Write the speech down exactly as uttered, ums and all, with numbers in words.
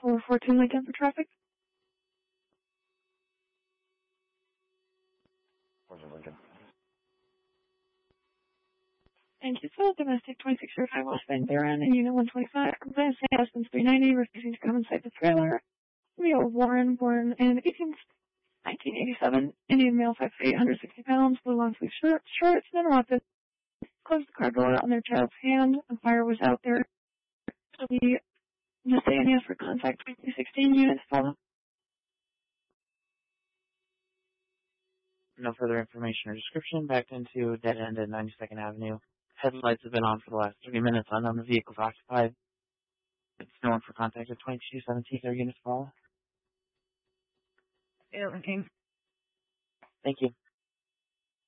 four four two Lincoln for traffic. four two Lincoln. Thank you, sir. Domestic twenty-six oh five Westbound Baron and Unit one twenty-five. Compliance Husband's three ninety, refusing to come inside the trailer. Leo Warren, born in nineteen eighty-seven. Indian male, five foot eight, one hundred sixty pounds, blue long sleeve shirt, shorts, non weapon. Closed the car door on their child's hand. A fire was out there. So we just say and ask for contact twenty sixteen units follow. No further information or description. Backed into dead end at ninety-second Avenue. Headlights have been on for the last thirty minutes. Unknown vehicles occupied. It's no one for contact at twenty-two seventeen. Their units follow. Yeah, okay. Thank you.